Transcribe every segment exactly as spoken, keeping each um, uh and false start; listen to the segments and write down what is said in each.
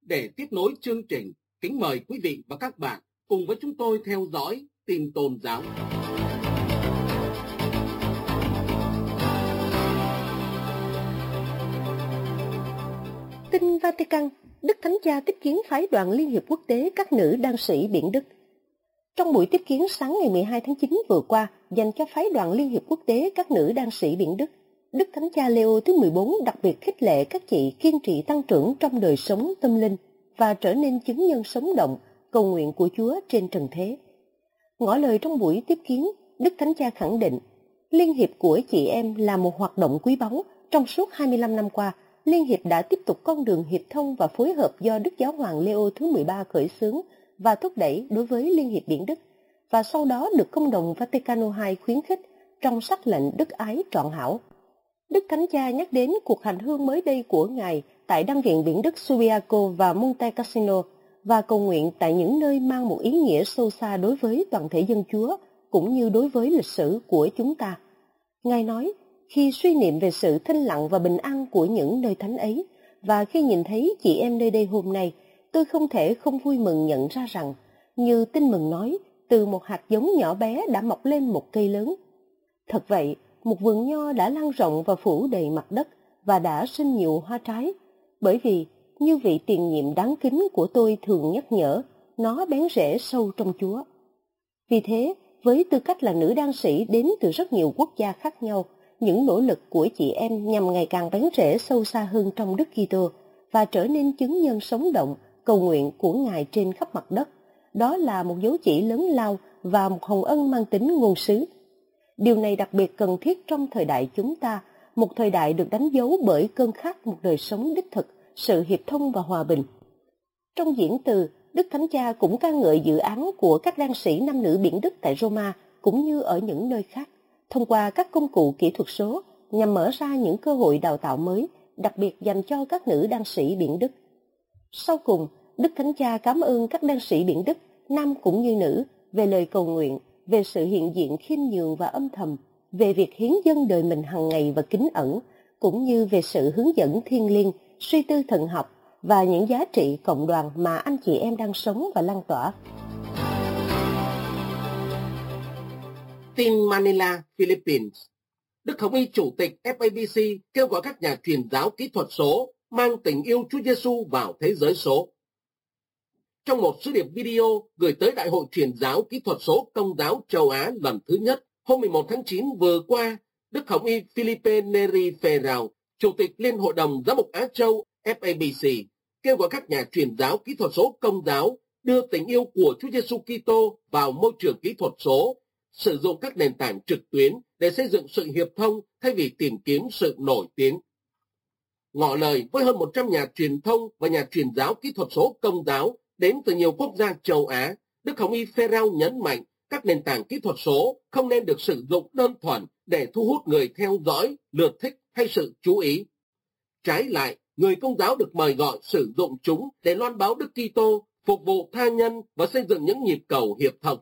Để tiếp nối chương trình, kính mời quý vị và các bạn cùng với chúng tôi theo dõi tin tôn giáo. Tin Vatican, Đức Thánh Cha tiếp kiến phái đoàn Liên hiệp quốc tế các nữ đan sĩ biển Đức. Trong buổi tiếp kiến sáng ngày mười hai tháng chín vừa qua dành cho phái đoàn Liên hiệp quốc tế các nữ đan sĩ biển Đức, Đức Thánh Cha Leo thứ mười bốn đặc biệt khích lệ các chị kiên trì tăng trưởng trong đời sống tâm linh và trở nên chứng nhân sống động, cầu nguyện của Chúa trên trần thế. Ngỏ lời trong buổi tiếp kiến, Đức Thánh Cha khẳng định, Liên hiệp của chị em là một hoạt động quý báu. Trong suốt hai mươi lăm năm qua, Liên hiệp đã tiếp tục con đường hiệp thông và phối hợp do Đức Giáo hoàng Leo thứ mười ba khởi xướng và thúc đẩy đối với Liên hiệp biển Đức, và sau đó được Công đồng Vaticano hai khuyến khích trong sắc lệnh Đức Ái Trọn Hảo. Đức Thánh Cha nhắc đến cuộc hành hương mới đây của Ngài tại Đan viện biển Đức Subiaco và Monte Cassino và cầu nguyện tại những nơi mang một ý nghĩa sâu xa đối với toàn thể dân Chúa cũng như đối với lịch sử của chúng ta. Ngài nói, khi suy niệm về sự thinh lặng và bình an của những nơi thánh ấy, và khi nhìn thấy chị em nơi đây hôm nay, tôi không thể không vui mừng nhận ra rằng, như Tin Mừng nói, từ một hạt giống nhỏ bé đã mọc lên một cây lớn. Thật vậy, một vườn nho đã lan rộng và phủ đầy mặt đất và đã sinh nhiều hoa trái, bởi vì, như vị tiền nhiệm đáng kính của tôi thường nhắc nhở, nó bén rễ sâu trong Chúa. Vì thế, với tư cách là nữ đan sĩ đến từ rất nhiều quốc gia khác nhau, những nỗ lực của chị em nhằm ngày càng bén rễ sâu xa hơn trong Đức Kitô và trở nên chứng nhân sống động, cầu nguyện của Ngài trên khắp mặt đất, đó là một dấu chỉ lớn lao và một hồng ân mang tính ngôn sứ. Điều này đặc biệt cần thiết trong thời đại chúng ta, một thời đại được đánh dấu bởi cơn khát một đời sống đích thực, sự hiệp thông và hòa bình. Trong diễn từ, Đức Thánh Cha cũng ca ngợi dự án của các đan sĩ nam nữ biển Đức tại Roma cũng như ở những nơi khác, thông qua các công cụ kỹ thuật số nhằm mở ra những cơ hội đào tạo mới, đặc biệt dành cho các nữ đan sĩ biển Đức. Sau cùng, Đức Thánh Cha cảm ơn các đan sĩ biển Đức, nam cũng như nữ, về lời cầu nguyện, về sự hiện diện khiêm nhường và âm thầm, về việc hiến dâng đời mình hàng ngày và kính ẩn, cũng như về sự hướng dẫn thiêng liêng, suy tư thần học và những giá trị cộng đoàn mà anh chị em đang sống và lan tỏa. Tin Manila, Philippines. Đức Hồng Y Chủ tịch ép a bê xê kêu gọi các nhà truyền giáo kỹ thuật số mang tình yêu Chúa Giêsu vào thế giới số. Trong một sứ điệp video gửi tới Đại hội Truyền giáo Kỹ thuật số Công giáo Châu Á lần thứ nhất, hôm mười một tháng chín vừa qua, Đức Hồng Y Felipe Neri Ferrao, Chủ tịch Liên Hội đồng Giám mục Á Châu ép a bê xê, kêu gọi các nhà truyền giáo kỹ thuật số Công giáo đưa tình yêu của Chúa Giêsu Kitô vào môi trường kỹ thuật số, sử dụng các nền tảng trực tuyến để xây dựng sự hiệp thông thay vì tìm kiếm sự nổi tiếng. Ngỏ lời với hơn một trăm nhà truyền thông và nhà truyền giáo kỹ thuật số Công giáo đến từ nhiều quốc gia châu Á, Đức Hồng Y Ferrao nhấn mạnh các nền tảng kỹ thuật số không nên được sử dụng đơn thuần để thu hút người theo dõi, lượt thích hay sự chú ý. Trái lại, người Công giáo được mời gọi sử dụng chúng để loan báo Đức Kitô, phục vụ tha nhân và xây dựng những nhịp cầu hiệp thông.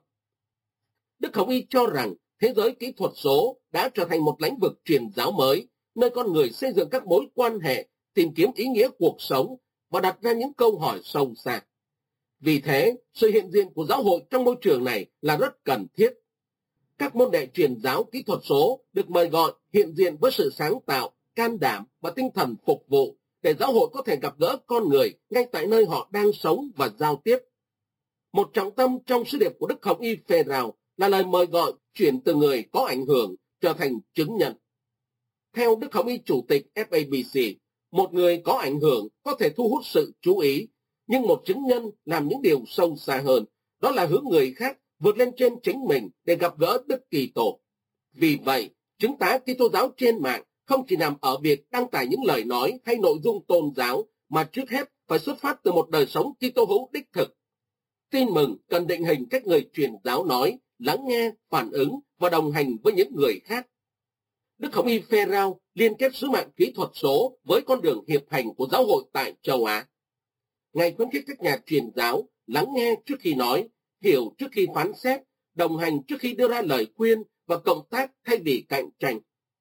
Đức Hồng Y cho rằng thế giới kỹ thuật số đã trở thành một lĩnh vực truyền giáo mới, nơi con người xây dựng các mối quan hệ, tìm kiếm ý nghĩa cuộc sống và đặt ra những câu hỏi sâu xa. Vì thế, sự hiện diện của giáo hội trong môi trường này là rất cần thiết. Các môn đệ truyền giáo kỹ thuật số được mời gọi hiện diện với sự sáng tạo, can đảm và tinh thần phục vụ để giáo hội có thể gặp gỡ con người ngay tại nơi họ đang sống và giao tiếp. Một trọng tâm trong sứ điệp của Đức Hồng Y Ferrao là lời mời gọi chuyển từ người có ảnh hưởng trở thành chứng nhân. Theo Đức Hồng Y Chủ tịch ép a bê xê, một người có ảnh hưởng có thể thu hút sự chú ý, nhưng một chứng nhân làm những điều sâu xa hơn, đó là hướng người khác vượt lên trên chính mình để gặp gỡ Đức Kitô. Vì vậy, chứng tá Kitô giáo trên mạng không chỉ nằm ở việc đăng tải những lời nói hay nội dung tôn giáo, mà trước hết phải xuất phát từ một đời sống Kitô hữu đích thực. Tin mừng cần định hình cách người truyền giáo nói, lắng nghe, phản ứng và đồng hành với những người khác. Đức Hồng Y Ferrao liên kết sứ mạng kỹ thuật số với con đường hiệp hành của giáo hội tại châu Á. Ngài khuyến khích các nhà truyền giáo lắng nghe trước khi nói, hiểu trước khi phán xét, đồng hành trước khi đưa ra lời khuyên và cộng tác thay vì cạnh tranh.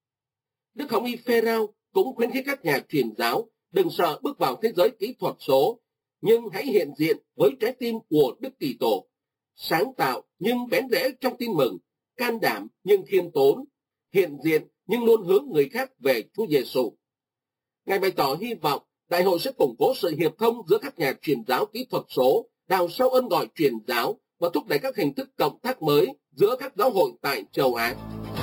Đức Hồng Y Ferrao cũng khuyến khích các nhà truyền giáo đừng sợ bước vào thế giới kỹ thuật số, nhưng hãy hiện diện với trái tim của Đức Kitô, sáng tạo nhưng bén rễ trong tin mừng, can đảm nhưng khiêm tốn, hiện diện nhưng luôn hướng người khác về Chúa Giêsu. Ngài bày tỏ hy vọng đại hội sẽ củng cố sự hiệp thông giữa các nhà truyền giáo kỹ thuật số, đào sâu ơn gọi truyền giáo và thúc đẩy các hình thức cộng tác mới giữa các giáo hội tại châu Á.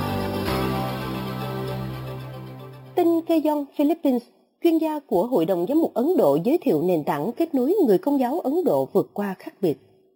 Tin Keyon Philippines, chuyên gia của Hội đồng Giám mục Ấn Độ giới thiệu nền tảng kết nối người Công giáo Ấn Độ vượt qua khác biệt.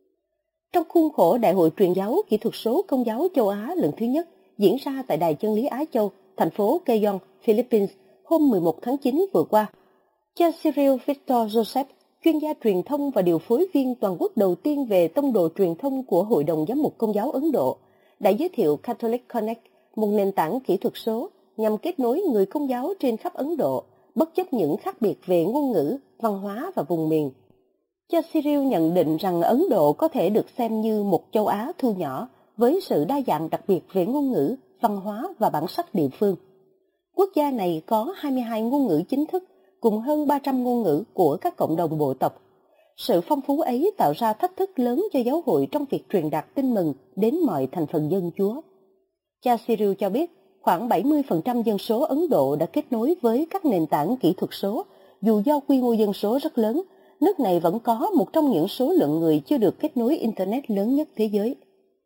Trong khuôn khổ Đại hội truyền giáo kỹ thuật số Công giáo châu Á lần thứ nhất diễn ra tại Đài Chân lý Á Châu, thành phố Keyon, Philippines, hôm mười một tháng chín vừa qua, cha Cyril Victor Joseph, chuyên gia truyền thông và điều phối viên toàn quốc đầu tiên về tông đồ truyền thông của Hội đồng Giám mục Công giáo Ấn Độ, đã giới thiệu Catholic Connect, một nền tảng kỹ thuật số nhằm kết nối người Công giáo trên khắp Ấn Độ, bất chấp những khác biệt về ngôn ngữ, văn hóa và vùng miền. Cha Cyril nhận định rằng Ấn Độ có thể được xem như một châu Á thu nhỏ với sự đa dạng đặc biệt về ngôn ngữ, văn hóa và bản sắc địa phương. Quốc gia này có hai mươi hai ngôn ngữ chính thức, cùng hơn ba trăm ngôn ngữ của các cộng đồng bộ tộc. Sự phong phú ấy tạo ra thách thức lớn cho giáo hội trong việc truyền đạt tin mừng đến mọi thành phần dân Chúa. Cha Cyril cho biết, khoảng bảy mươi phần trăm dân số Ấn Độ đã kết nối với các nền tảng kỹ thuật số, dù do quy mô dân số rất lớn, nước này vẫn có một trong những số lượng người chưa được kết nối Internet lớn nhất thế giới.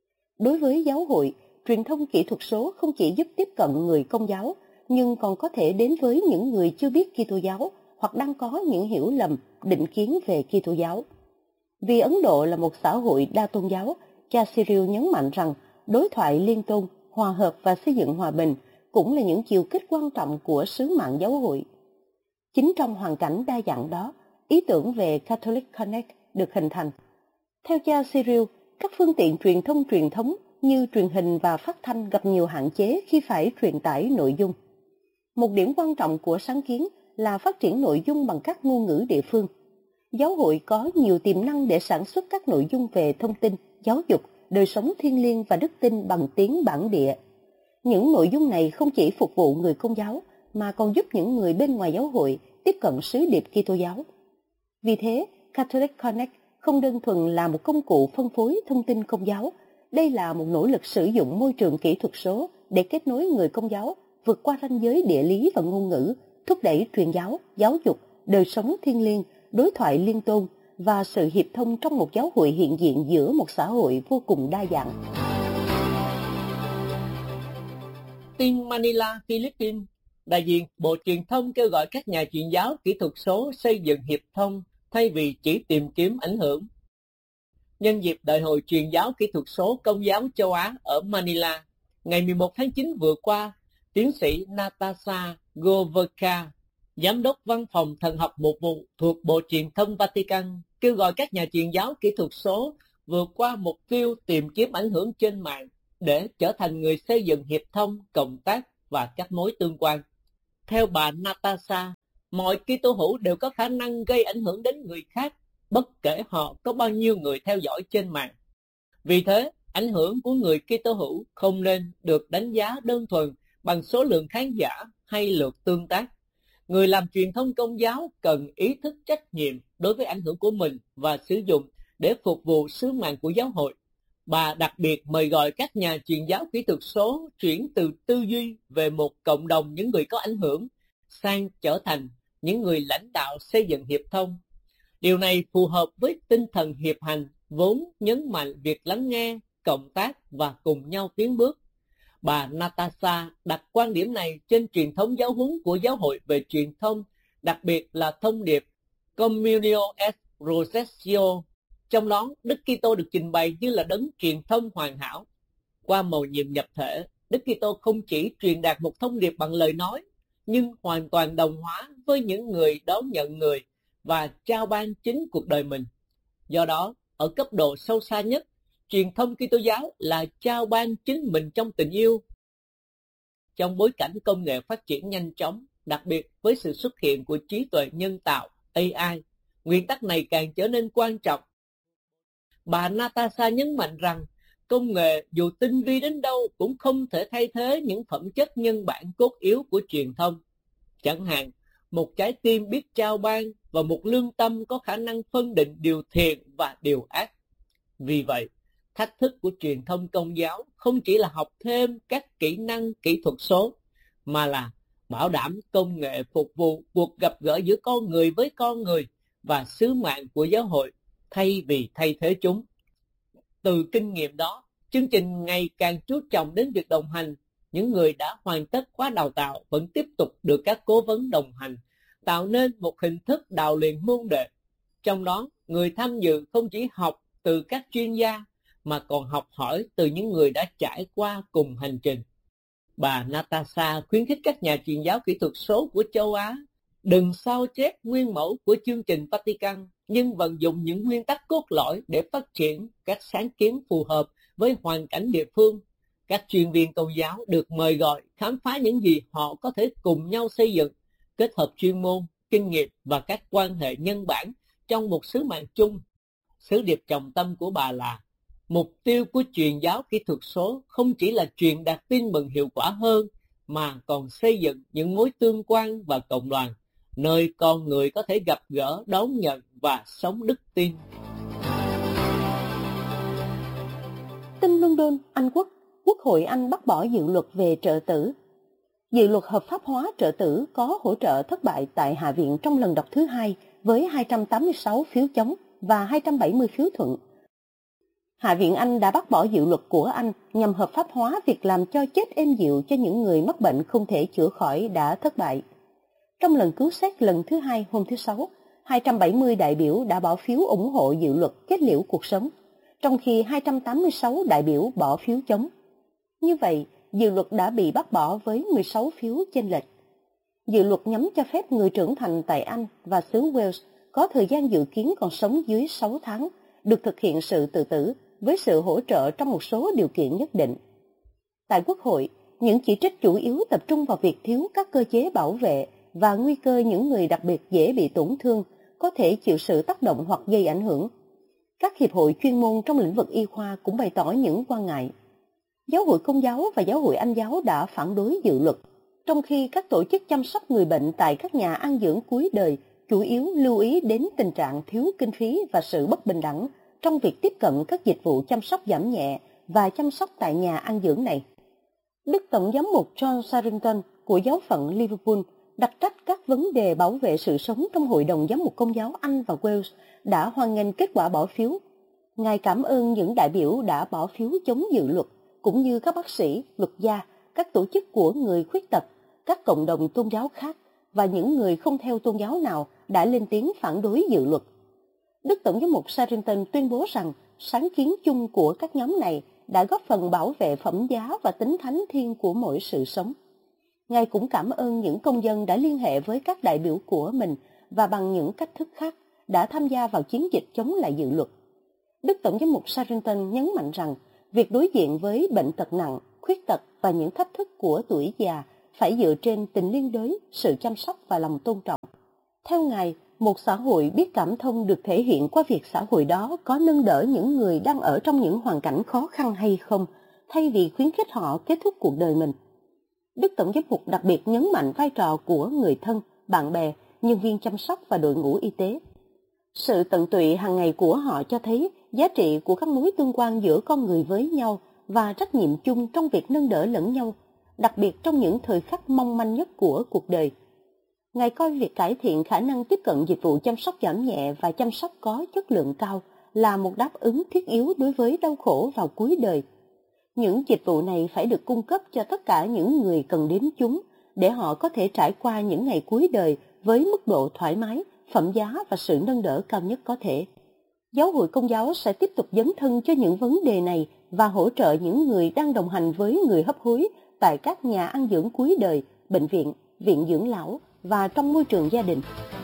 Đối với giáo hội, truyền thông kỹ thuật số không chỉ giúp tiếp cận người Công giáo, nhưng còn có thể đến với những người chưa biết Kitô giáo hoặc đang có những hiểu lầm, định kiến về Kitô giáo. Vì Ấn Độ là một xã hội đa tôn giáo, cha Cyril nhấn mạnh rằng đối thoại liên tôn, hòa hợp và xây dựng hòa bình cũng là những chiều kích quan trọng của sứ mạng giáo hội. Chính trong hoàn cảnh đa dạng đó, ý tưởng về Catholic Connect được hình thành. Theo cha Cyril, các phương tiện truyền thông truyền thống như truyền hình và phát thanh gặp nhiều hạn chế khi phải truyền tải nội dung. Một điểm quan trọng của sáng kiến là phát triển nội dung bằng các ngôn ngữ địa phương. Giáo hội có nhiều tiềm năng để sản xuất các nội dung về thông tin, giáo dục, đời sống thiêng liêng và đức tin bằng tiếng bản địa. Những nội dung này không chỉ phục vụ người Công giáo, mà còn giúp những người bên ngoài giáo hội tiếp cận sứ điệp Kitô giáo. Vì thế, Catholic Connect không đơn thuần là một công cụ phân phối thông tin Công giáo, đây là một nỗ lực sử dụng môi trường kỹ thuật số để kết nối người Công giáo vượt qua ranh giới địa lý và ngôn ngữ, thúc đẩy truyền giáo, giáo dục, đời sống thiêng liêng, đối thoại liên tôn và sự hiệp thông trong một giáo hội hiện diện giữa một xã hội vô cùng đa dạng. Tin Manila, Philippines, đại diện Bộ Truyền thông kêu gọi các nhà truyền giáo kỹ thuật số xây dựng hiệp thông thay vì chỉ tìm kiếm ảnh hưởng. Nhân dịp Đại hội truyền giáo kỹ thuật số Công giáo châu Á ở Manila, ngày mười một tháng chín vừa qua, tiến sĩ Natasha Goverka, Giám đốc Văn phòng Thần học Mục vụ thuộc Bộ Truyền thông Vatican, kêu gọi các nhà truyền giáo kỹ thuật số vượt qua mục tiêu tìm kiếm ảnh hưởng trên mạng để trở thành người xây dựng hiệp thông, cộng tác và các mối tương quan. Theo bà Natasha, mọi Kitô hữu đều có khả năng gây ảnh hưởng đến người khác, bất kể họ có bao nhiêu người theo dõi trên mạng. Vì thế, ảnh hưởng của người Kitô hữu không nên được đánh giá đơn thuần bằng số lượng khán giả hay lượt tương tác. Người làm truyền thông Công giáo cần ý thức trách nhiệm đối với ảnh hưởng của mình và sử dụng để phục vụ sứ mạng của giáo hội. Bà đặc biệt mời gọi các nhà truyền giáo kỹ thuật số chuyển từ tư duy về một cộng đồng những người có ảnh hưởng sang trở thành những người lãnh đạo xây dựng hiệp thông. Điều này phù hợp với tinh thần hiệp hành vốn nhấn mạnh việc lắng nghe, cộng tác và cùng nhau tiến bước. Bà Natasha đặt quan điểm này trên truyền thống giáo huấn của giáo hội về truyền thông, đặc biệt là thông điệp Communio et Processio. Trong đó, Đức Kitô được trình bày như là đấng truyền thông hoàn hảo. Qua mầu nhiệm nhập thể, Đức Kitô không chỉ truyền đạt một thông điệp bằng lời nói, nhưng hoàn toàn đồng hóa với những người đón nhận người và trao ban chính cuộc đời mình. Do đó, ở cấp độ sâu xa nhất, truyền thông Kitô giáo là trao ban chính mình trong tình yêu. Trong bối cảnh công nghệ phát triển nhanh chóng, đặc biệt với sự xuất hiện của trí tuệ nhân tạo A I, nguyên tắc này càng trở nên quan trọng. Bà Natasha nhấn mạnh rằng công nghệ dù tinh vi đến đâu cũng không thể thay thế những phẩm chất nhân bản cốt yếu của truyền thông. Chẳng hạn, một trái tim biết trao ban và một lương tâm có khả năng phân định điều thiện và điều ác. Vì vậy, thách thức của truyền thông Công giáo không chỉ là học thêm các kỹ năng kỹ thuật số, mà là bảo đảm công nghệ phục vụ cuộc gặp gỡ giữa con người với con người và sứ mạng của giáo hội thay vì thay thế chúng. Từ kinh nghiệm đó, chương trình ngày càng chú trọng đến việc đồng hành. Những người đã hoàn tất khóa đào tạo vẫn tiếp tục được các cố vấn đồng hành, tạo nên một hình thức đào luyện môn đệ. Trong đó, người tham dự không chỉ học từ các chuyên gia, mà còn học hỏi từ những người đã trải qua cùng hành trình. Bà Natasha khuyến khích các nhà truyền giáo kỹ thuật số của châu Á đừng sao chép nguyên mẫu của chương trình Vatican, nhưng vận dụng những nguyên tắc cốt lõi để phát triển các sáng kiến phù hợp với hoàn cảnh địa phương. Các chuyên viên Công giáo được mời gọi khám phá những gì họ có thể cùng nhau xây dựng, kết hợp chuyên môn, kinh nghiệm và các quan hệ nhân bản trong một sứ mạng chung. Sứ điệp trọng tâm của bà là: mục tiêu của truyền giáo kỹ thuật số không chỉ là truyền đạt tin mừng hiệu quả hơn, mà còn xây dựng những mối tương quan và cộng đoàn, nơi con người có thể gặp gỡ, đón nhận và sống đức tin. Tin London, Anh Quốc, Quốc hội Anh bác bỏ dự luật về trợ tử. Dự luật hợp pháp hóa trợ tử có hỗ trợ thất bại tại Hạ viện trong lần đọc thứ hai với hai trăm tám mươi sáu phiếu chống và hai trăm bảy mươi phiếu thuận. Hạ viện Anh đã bác bỏ dự luật của Anh nhằm hợp pháp hóa việc làm cho chết êm dịu cho những người mắc bệnh không thể chữa khỏi đã thất bại. Trong lần cứu xét lần thứ hai hôm thứ Sáu, hai trăm bảy mươi đại biểu đã bỏ phiếu ủng hộ dự luật kết liễu cuộc sống, trong khi hai trăm tám mươi sáu đại biểu bỏ phiếu chống. Như vậy, dự luật đã bị bác bỏ với mười sáu phiếu chênh lệch. Dự luật nhắm cho phép người trưởng thành tại Anh và xứ Wales có thời gian dự kiến còn sống dưới sáu tháng, được thực hiện sự tự tử với sự hỗ trợ trong một số điều kiện nhất định. Tại Quốc hội, những chỉ trích chủ yếu tập trung vào việc thiếu các cơ chế bảo vệ và nguy cơ những người đặc biệt dễ bị tổn thương có thể chịu sự tác động hoặc gây ảnh hưởng. Các hiệp hội chuyên môn trong lĩnh vực y khoa cũng bày tỏ những quan ngại. Giáo hội Công giáo và Giáo hội Anh giáo đã phản đối dự luật, trong khi các tổ chức chăm sóc người bệnh tại các nhà an dưỡng cuối đời chủ yếu lưu ý đến tình trạng thiếu kinh phí và sự bất bình đẳng trong việc tiếp cận các dịch vụ chăm sóc giảm nhẹ và chăm sóc tại nhà an dưỡng này. Đức Tổng giám mục John Sarrington của giáo phận Liverpool đặc trách các vấn đề bảo vệ sự sống trong Hội đồng Giám mục Công giáo Anh và Wales đã hoan nghênh kết quả bỏ phiếu. Ngài cảm ơn những đại biểu đã bỏ phiếu chống dự luật, cũng như các bác sĩ, luật gia, các tổ chức của người khuyết tật, các cộng đồng tôn giáo khác và những người không theo tôn giáo nào đã lên tiếng phản đối dự luật. Đức Tổng giám mục Sarrington tuyên bố rằng sáng kiến chung của các nhóm này đã góp phần bảo vệ phẩm giá và tính thánh thiêng của mỗi sự sống. Ngài cũng cảm ơn những công dân đã liên hệ với các đại biểu của mình và bằng những cách thức khác đã tham gia vào chiến dịch chống lại dự luật. Đức Tổng giám mục Sarrington nhấn mạnh rằng việc đối diện với bệnh tật nặng, khuyết tật và những thách thức của tuổi già phải dựa trên tình liên đới, sự chăm sóc và lòng tôn trọng. Theo Ngài, một xã hội biết cảm thông được thể hiện qua việc xã hội đó có nâng đỡ những người đang ở trong những hoàn cảnh khó khăn hay không, thay vì khuyến khích họ kết thúc cuộc đời mình. Đức Tổng giám mục đặc biệt nhấn mạnh vai trò của người thân, bạn bè, nhân viên chăm sóc và đội ngũ y tế. Sự tận tụy hàng ngày của họ cho thấy giá trị của các mối tương quan giữa con người với nhau và trách nhiệm chung trong việc nâng đỡ lẫn nhau, đặc biệt trong những thời khắc mong manh nhất của cuộc đời. Ngài coi việc cải thiện khả năng tiếp cận dịch vụ chăm sóc giảm nhẹ và chăm sóc có chất lượng cao là một đáp ứng thiết yếu đối với đau khổ vào cuối đời. Những dịch vụ này phải được cung cấp cho tất cả những người cần đến chúng để họ có thể trải qua những ngày cuối đời với mức độ thoải mái, phẩm giá và sự nâng đỡ cao nhất có thể. Giáo hội Công giáo sẽ tiếp tục dấn thân cho những vấn đề này và hỗ trợ những người đang đồng hành với người hấp hối tại các nhà an dưỡng cuối đời, bệnh viện, viện dưỡng lão và trong môi trường gia đình.